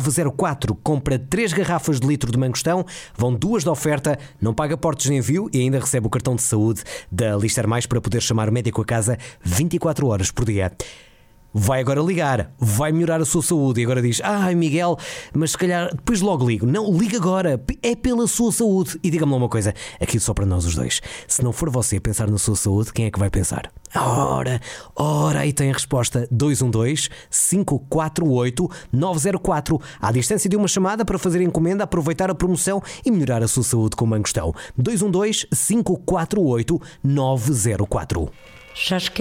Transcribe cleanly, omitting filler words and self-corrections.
904. Compra 3 garrafas de litro de mangostão, vão 2 de oferta, não paga portos de envio e ainda recebe o cartão de saúde da Lister Mais para poder chamar o médico a casa 24 horas por dia. Vai agora ligar, vai melhorar a sua saúde. E agora diz, ai Miguel, mas se calhar depois logo ligo. Não, liga agora, é pela sua saúde. E diga-me lá uma coisa, aqui só para nós os dois. Se não for você pensar na sua saúde, quem é que vai pensar? Ora, aí tem a resposta. 212-548-904. À distância de uma chamada para fazer encomenda, aproveitar a promoção e melhorar a sua saúde com mangostão. 212-548-904.